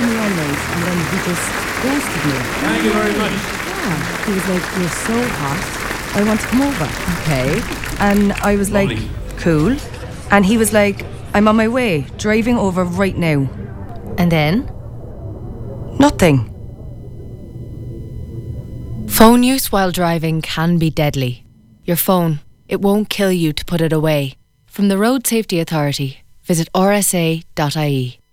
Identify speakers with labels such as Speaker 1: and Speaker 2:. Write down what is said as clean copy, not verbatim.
Speaker 1: me all night, and then he just ghosted me.
Speaker 2: Thank you very much.
Speaker 1: Yeah. He was like, "You're so hot. I want to come over." Okay. And I was
Speaker 2: Lovely.
Speaker 1: like, "Cool." And he was like, "I'm on my way, driving over right now." And then? Nothing.
Speaker 3: Phone use while driving can be deadly. Your phone, it won't kill you to put it away. From the Road Safety Authority, visit rsa.ie.